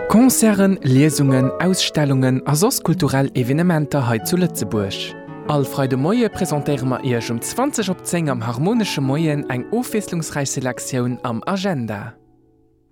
Konzern, Lesungen, Ausstellungen a sos kulturell Evenementer heit zu Lützeburg. All Freude Moie präsentieren wir ihr 20 op 10 am harmonische Moien eng ofeslungsreich Selektion am Agenda.